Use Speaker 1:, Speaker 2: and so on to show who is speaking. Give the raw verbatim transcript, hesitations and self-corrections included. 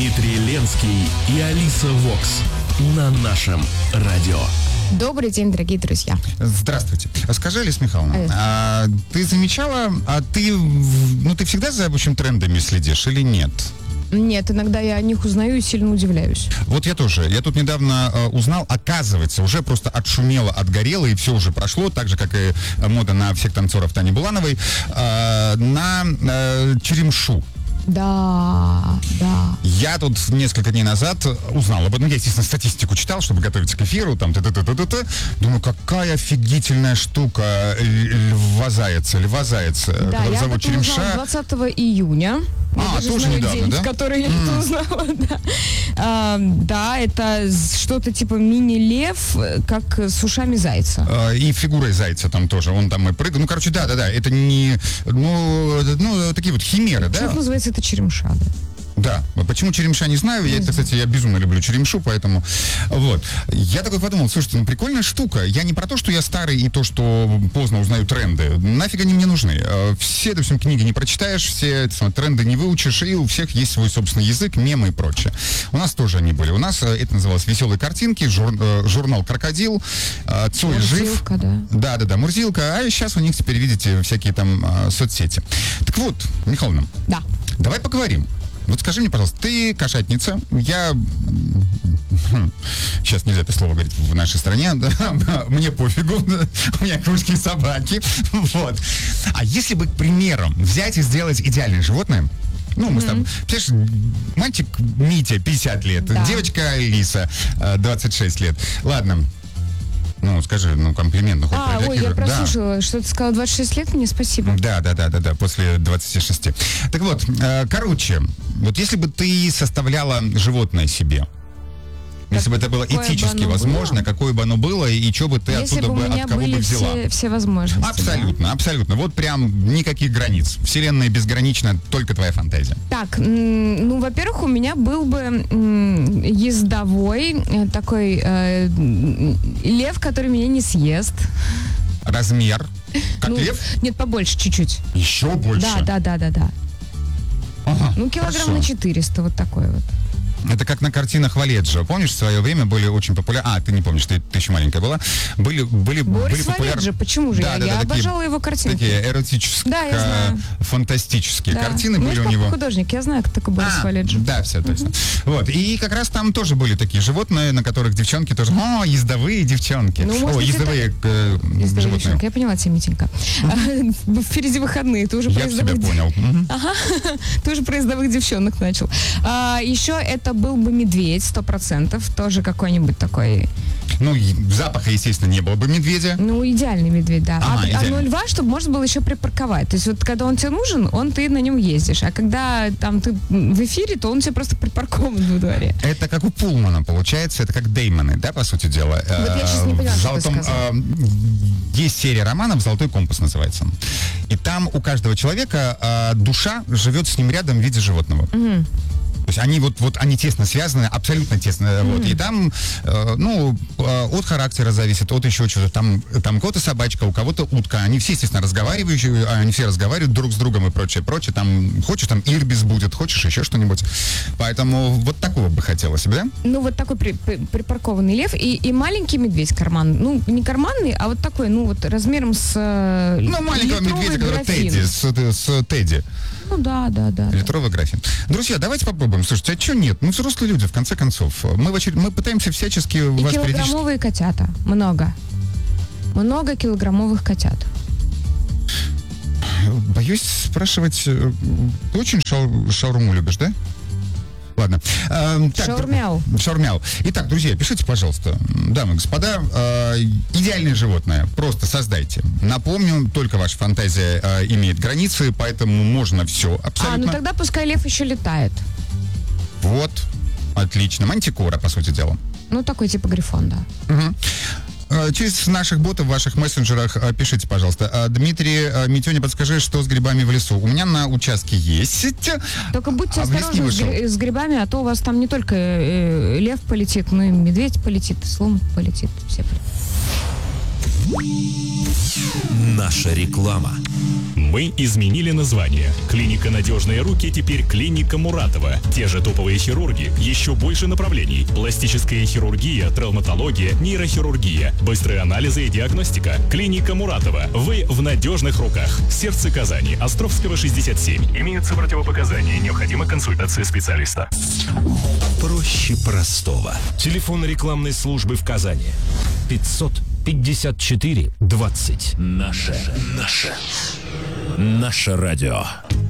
Speaker 1: Дмитрий Ленский и Алиса Вокс на нашем радио.
Speaker 2: Добрый день, дорогие друзья.
Speaker 3: Здравствуйте. Скажи, Алиса Михайловна, а, ты замечала, а ты, ну, ты всегда за, в общем, трендами следишь или нет?
Speaker 2: Нет, иногда я о них узнаю и сильно удивляюсь.
Speaker 3: Вот я тоже. Я тут недавно э, узнал, оказывается, уже просто отшумело, отгорело, и все уже прошло, так же, как и мода на всех танцоров Тани Булановой, э, на э, черемшу.
Speaker 2: Да, да.
Speaker 3: Я тут несколько дней назад узнал об этом. Я, естественно, статистику читал, чтобы готовиться к эфиру. Там, т-т-т-т-т. Думаю, какая офигительная штука. Льва-заяца, льва-заяца.
Speaker 2: Да, я об этом узнала двадцатого июня. Я
Speaker 3: а,
Speaker 2: даже
Speaker 3: тоже
Speaker 2: знаю
Speaker 3: недавно,
Speaker 2: день,
Speaker 3: да?
Speaker 2: в который я это узнала, да. А, да, это что-то типа мини-лев, как с ушами зайца.
Speaker 3: А, и фигурой зайца там тоже, он там и прыгал. Ну, короче, да-да-да, это не, ну, ну, такие вот химеры, да?
Speaker 2: Что называется, это черемша, да.
Speaker 3: Да. Почему черемша, не знаю. Я, это, кстати, я безумно люблю черемшу, поэтому вот. Я такой подумал, слушайте, ну прикольная штука. Я не про то, что я старый и то, что поздно узнаю тренды. Нафиг они мне нужны. Все, допустим, книги не прочитаешь, все тренды не выучишь, и у всех есть свой собственный язык, мемы и прочее. У нас тоже они были. У нас это называлось «Веселые картинки», жур, журнал «Крокодил», Цой жив.
Speaker 2: Да.
Speaker 3: Да, да, да, Мурзилка. А сейчас у них теперь, видите, всякие там соцсети. Так вот, Михайловна.
Speaker 2: Да.
Speaker 3: Давай поговорим. Вот скажи мне, пожалуйста, ты кошатница, я... Сейчас нельзя это слово говорить в нашей стране, да? Мне пофигу, у меня кружки собаки, вот. А если бы, к примеру, взять и сделать идеальное животное, ну, мы mm-hmm. с тобой, понимаешь, мальчик Митя, пятьдесят лет, да. Девочка Алиса, двадцать шесть лет, ладно. Ну, скажи, ну, комплимент. Ну, хоть
Speaker 2: а, ой, я прослушала,
Speaker 3: да.
Speaker 2: что ты сказала, двадцать шесть лет, мне спасибо.
Speaker 3: Да, да, да, да, да, после двадцати шести. Так вот, э, короче, вот если бы ты составляла животное себе, как, если бы это было этически бы возможно, было? Какое бы оно было, и что бы ты
Speaker 2: если
Speaker 3: оттуда бы, от кого бы взяла?
Speaker 2: Все, все возможности.
Speaker 3: Абсолютно, да? абсолютно. Вот прям никаких границ. Вселенная безгранична, только твоя фантазия.
Speaker 2: Так, ну, во-первых, у меня был бы ездовой такой э, лев, который меня не съест.
Speaker 3: Размер? Как
Speaker 2: ну,
Speaker 3: лев?
Speaker 2: Нет, побольше чуть-чуть.
Speaker 3: Еще больше?
Speaker 2: Да, да, да, да, да.
Speaker 3: Ага,
Speaker 2: ну, килограмм
Speaker 3: хорошо.
Speaker 2: на четыреста, вот такой вот.
Speaker 3: Это как на картинах Валеджио. Помнишь, в свое время были очень популярны... А, ты не помнишь, ты, ты еще маленькая была. Были, были,
Speaker 2: Борис
Speaker 3: были популярны...
Speaker 2: Валеджио, почему же?
Speaker 3: Да,
Speaker 2: я
Speaker 3: да,
Speaker 2: я
Speaker 3: да,
Speaker 2: обожала
Speaker 3: такие,
Speaker 2: его картинки.
Speaker 3: Такие эротические,
Speaker 2: да,
Speaker 3: фантастические
Speaker 2: да.
Speaker 3: картины
Speaker 2: ну,
Speaker 3: были у него.
Speaker 2: Папа художник, я знаю, кто такой Борис
Speaker 3: а,
Speaker 2: Валеджио.
Speaker 3: Да, все точно. Uh-huh. Вот, и как раз там тоже были такие животные, на которых девчонки тоже... О, ездовые девчонки.
Speaker 2: Ну,
Speaker 3: О, ездовые, э,
Speaker 2: ездовые
Speaker 3: животные.
Speaker 2: девчонки. Я поняла тебя, Митенька. Uh-huh. Впереди выходные, ты уже
Speaker 3: я
Speaker 2: про ездовых...
Speaker 3: тебя понял. Uh-huh.
Speaker 2: Ага, ты уже про ездовых девчонок начал. А, еще это был бы медведь, сто процентов, тоже какой-нибудь такой...
Speaker 3: Ну, запаха, естественно, не было бы медведя.
Speaker 2: Ну, идеальный медведь, да.
Speaker 3: Ага,
Speaker 2: а,
Speaker 3: идеальный.
Speaker 2: а ну, льва, чтобы можно было еще припарковать. То есть вот когда он тебе нужен, он ты на нем ездишь. А когда там ты в эфире, то он тебе просто припаркован во дворе.
Speaker 3: Это как у Пулмана получается, это как Деймоны, да, по сути дела.
Speaker 2: Вот я сейчас не поняла,
Speaker 3: в
Speaker 2: что
Speaker 3: золотом,
Speaker 2: ты сказал.
Speaker 3: э, есть серия романов «Золотой компас» называется. И там у каждого человека э, душа живет с ним рядом в виде животного.
Speaker 2: Угу.
Speaker 3: То есть они вот, вот они тесно связаны, абсолютно тесно. Mm-hmm. Вот. И там, э, ну, э, от характера зависит, от еще чего-то. Там, там у кого-то собачка, у кого-то утка. Они все, естественно, разговаривающие, они все разговаривают друг с другом и прочее, прочее. Там, хочешь, там ирбис будет, хочешь еще что-нибудь. Поэтому вот такого бы хотелось себе, да?
Speaker 2: Ну, вот такой при, при, припаркованный лев и, и маленький медведь карманный. Ну, не карманный, а вот такой, ну, вот размером с э,
Speaker 3: Ну, маленького медведя, который Тедди, с, с Тедди.
Speaker 2: Ну, да, да, да.
Speaker 3: Литровый графин. Друзья, давайте попробуем. Слушайте, а что нет? Мы взрослые люди, в конце концов. Мы, в очер... мы пытаемся всячески...
Speaker 2: И
Speaker 3: вас
Speaker 2: килограммовые
Speaker 3: периодически...
Speaker 2: котята. Много. Много килограммовых котят.
Speaker 3: Боюсь спрашивать... Ты очень шау... шаурму любишь, да? Ладно. Э, так,
Speaker 2: Шаурмяу.
Speaker 3: Шаурмяу. Итак, друзья, пишите, пожалуйста, дамы и господа, э, идеальное животное просто создайте. Напомню, только ваша фантазия э, имеет границы, поэтому можно все абсолютно.
Speaker 2: А, ну тогда пускай лев еще летает.
Speaker 3: Вот. Отлично. Мантикора, по сути дела.
Speaker 2: Ну, такой типа грифон, да.
Speaker 3: Угу. Через наших ботов в ваших мессенджерах пишите, пожалуйста. Дмитрий, Митёня, подскажи, что с грибами в лесу? У меня на участке есть.
Speaker 2: Только будьте
Speaker 3: а
Speaker 2: осторожны с, гри- с грибами, а то у вас там не только э, лев полетит, но и медведь полетит, слон полетит. Все полетят.
Speaker 4: Наша реклама.
Speaker 5: Мы изменили название. Клиника «Надежные руки» теперь клиника Муратова. Те же топовые хирурги, еще больше направлений. Пластическая хирургия, травматология, нейрохирургия, быстрые анализы и диагностика. Клиника Муратова. Вы в надежных руках. Сердце Казани, Островского, шестьдесят семь. Имеются противопоказания. Необходима консультация специалиста.
Speaker 4: Проще простого. Телефон рекламной службы в Казани. пятьсот пятьдесят четыре двадцать. Наше. Наше. Наше радио.